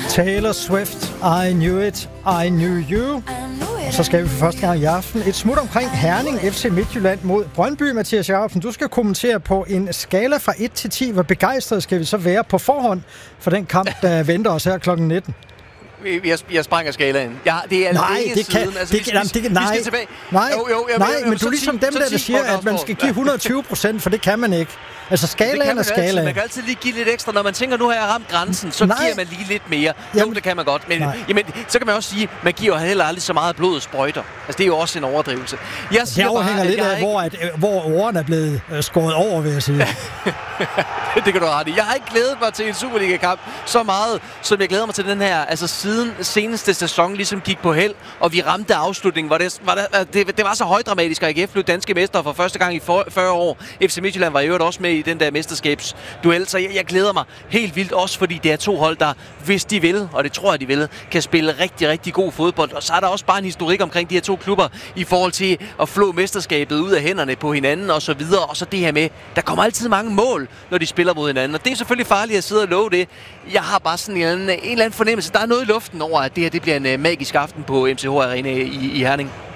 Taylor Swift, I Knew It, I Knew You. Og så skal vi for første gang i aften et smut omkring Herning FC Midtjylland mod Brøndby. Mathias Jacobsen, du skal kommentere på en skala fra 1 til 10. Hvor begejstret skal vi så være på forhånd for den kamp, der venter os her kl. 19? Jeg sprænger skalaen. Ja, det er nej, længe siden. Altså, vi skal tilbage. Nej, men du er 10, ligesom dem, der siger, at man skal give 120%, for det kan man ikke. Altså, skalaen er skalaen. Man kan altid lige give lidt ekstra. Når man tænker, nu har jeg ramt grænsen, så giver man lige lidt mere. Jo, det kan man godt. Men så kan man også sige, man giver heller aldrig så meget blod og sprøjter. Altså, det er jo også en overdrivelse. Det afhænger lidt af, hvor ordene er blevet skåret over, vil jeg sige. Det kan du ret i. Jeg har ikke glædet mig til en Superliga-kamp så meget, som jeg glæder mig til den her. Altså, siden seneste sæson ligesom gik på held, og vi ramte afslutningen, hvor det var så højdramatisk, at AGF blev danske mestre for første gang i 40 år. FC Midtjylland var i øvrigt også med i den der mesterskabsduel, så jeg glæder mig helt vildt, også fordi det er to hold, der, hvis de vil, og det tror jeg, de vil, kan spille rigtig, rigtig god fodbold. Og så er der også bare en historik omkring de her to klubber i forhold til at flå mesterskabet ud af hænderne på hinanden og så videre. Og så det her med, der kommer altid mange mål, når de spiller mod hinanden. Og det er selvfølgelig farligt at sidde og love det. Jeg har bare sådan en eller anden fornemmelse. Der er noget i luften over, at det her det bliver en magisk aften på MCH Arena i Herning.